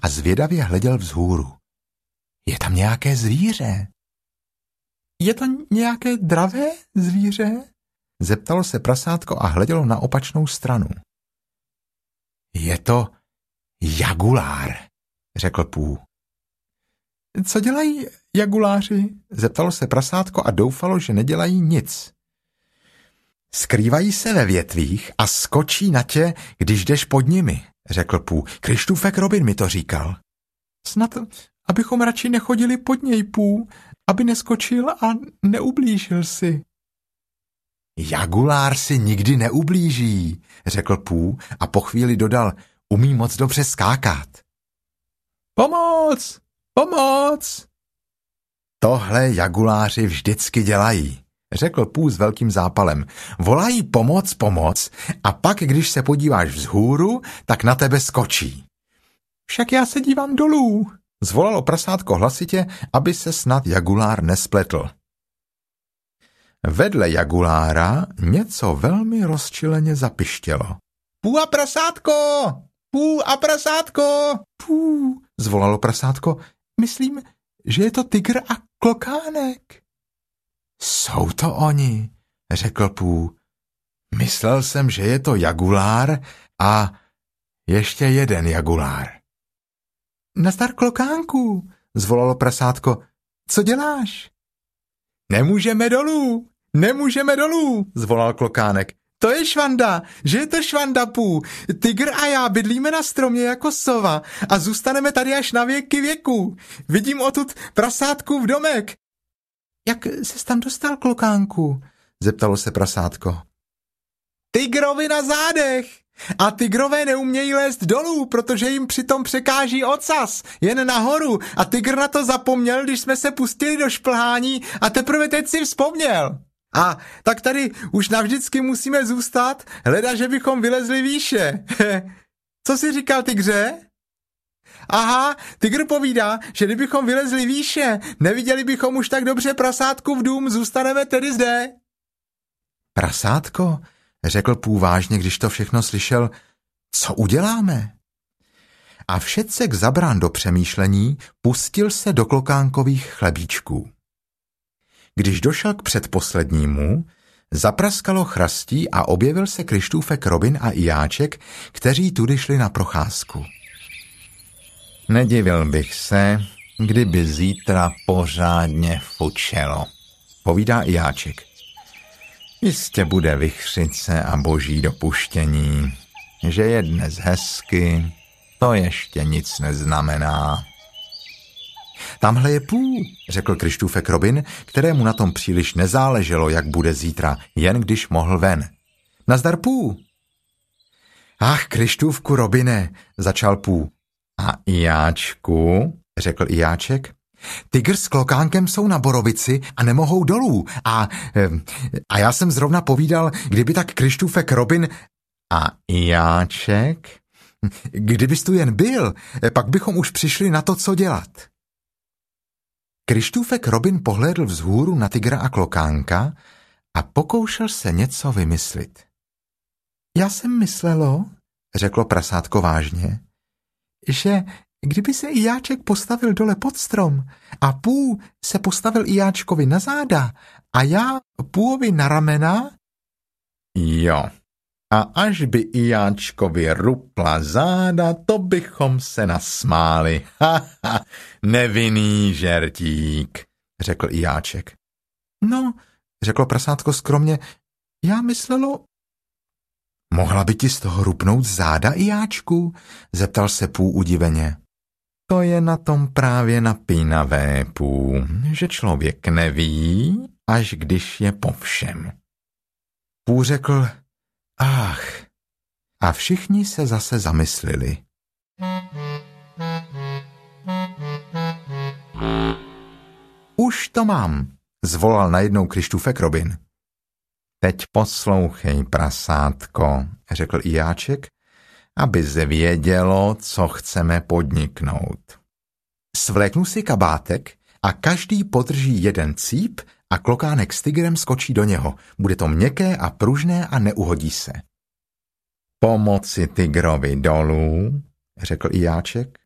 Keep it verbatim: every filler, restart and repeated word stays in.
a zvědavě hleděl vzhůru. Je tam nějaké zvíře. Je to nějaké dravé zvíře? Zeptalo se prasátko a hledělo na opačnou stranu. Je to jagulár, řekl Pů. Co dělají jaguláři? Zeptalo se prasátko a doufalo, že nedělají nic. Skrývají se ve větvích a skočí na tě, když jdeš pod nimi, řekl Pů. Krištůfek Robin mi to říkal. Snad, abychom radši nechodili pod něj, Pů, aby neskočil a neublížil si. Jagulár si nikdy neublíží, řekl Pů a po chvíli dodal, umí moc dobře skákat. Pomoc! Pomoc! Tohle jaguláři vždycky dělají, řekl Pů s velkým zápalem. Volají pomoc, pomoc a pak, když se podíváš vzhůru, tak na tebe skočí. Však já se dívám dolů, zvolalo prasátko hlasitě, aby se snad jagulár nespletl. Vedle jagulára něco velmi rozčileně zapištělo. Pů a prasátko! Pů a prasátko! Pů, zvolalo prasátko. Myslím, že je to tygr a klokánek. Jsou to oni, řekl Pů. Myslel jsem, že je to jagulár a ještě jeden jagulár. Nazdar, klokánku, zvolalo prasátko. Co děláš? Nemůžeme dolů, nemůžeme dolů, zvolal klokánek. To je švanda, že je to švanda, Pů. Tygr a já bydlíme na stromě jako sova a zůstaneme tady až na věky věků. Vidím odtud prasátku v domek. Jak ses tam dostal, klokánku? Zeptalo se prasátko. Tygrovi na zádech. A tygrové neumějí lézt dolů, protože jim přitom překáží ocas, jen nahoru. A tygr na to zapomněl, když jsme se pustili do šplhání a teprve teď si vzpomněl. A tak tady už navždycky musíme zůstat, hleda, že bychom vylezli výše. Co jsi říkal, tygře? Aha, tygr povídá, že kdybychom vylezli výše, neviděli bychom už tak dobře prasátku v dům, zůstaneme tedy zde. Prasátko, řekl Pů vážně, když to všechno slyšel, co uděláme? A všetsek zabrán do přemýšlení, pustil se do klokánkových chlebíčků. Když došel k předposlednímu, zapraskalo chrastí a objevil se Krištůfek Robin a Ijáček, kteří tudy šli na procházku. Nedivil bych se, kdyby zítra pořádně fučelo, povídá Ijáček. Jistě bude vichřice a boží dopuštění, že je dnes hezky, to ještě nic neznamená. Tamhle je Pů, řekl Krištůfek Robin, kterému na tom příliš nezáleželo, jak bude zítra, jen když mohl ven. Nazdar, Pů. Ach, Krištůvku Robine, začal Pů. A Ijáčku, řekl Ijáček, tygr s klokánkem jsou na borovici a nemohou dolů. A, a já jsem zrovna povídal, kdyby tak Krištůfek Robin a Ijáček, kdybys tu jen byl, pak bychom už přišli na to, co dělat. Krištůfek Robin pohlédl vzhůru na tygra a klokánka a pokoušel se něco vymyslit. Já jsem myslelo, řeklo prasátko vážně, že kdyby se Ijáček postavil dole pod strom a Pů se postavil Ijáčkovi na záda a já Půovi na ramena... Jo, a až by Ijáčkovi rupla záda, to bychom se nasmáli. Ha, ha, nevinný žertík, řekl Ijáček. No, řeklo prasátko skromně, já myslelo... Mohla by ti z toho rupnout záda, Ijáčku? Zeptal se Pů udiveně. To je na tom právě napínavé, Pů, že člověk neví, až když je po všem. Pů řekl, ach, a všichni se zase zamyslili. Už to mám, zvolal najednou Krištůfek Robin. Teď poslouchej, prasátko, řekl Ijáček, aby se vědělo, co chceme podniknout. Svléknu si kabátek a každý podrží jeden cíp a klokánek s tygrem skočí do něho. Bude to měkké a pružné a neuhodí se. Pomoci tygrovi dolů, řekl Ijáček.